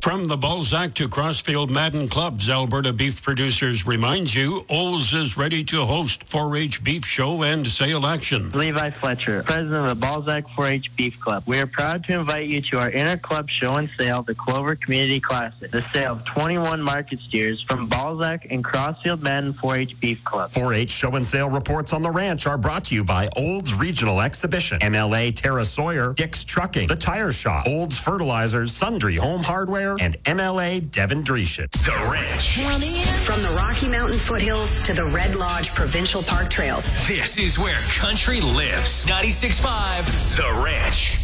From the Balzac to Crossfield Madden Clubs, Alberta Beef Producers reminds you, Olds is ready to host 4-H Beef Show and Sale Action. Levi Fletcher, president of the Balzac 4-H Beef Club. We are proud to invite you to our inter-club show and sale, the Clover Community Classic. The sale of 21 market steers from Balzac and Crossfield Madden 4-H Beef Club. 4-H show and sale reports on the ranch are brought to you by Olds Regional Exhibition, MLA Tara Sawyer, Dick's Trucking, The Tire Shop, Olds Fertilizers, Sundry Home Hardware, and MLA Devin Dreeshen. The Ranch. From the Rocky Mountain foothills to the Red Lodge Provincial Park trails. This is where country lives. 96.5 The Ranch.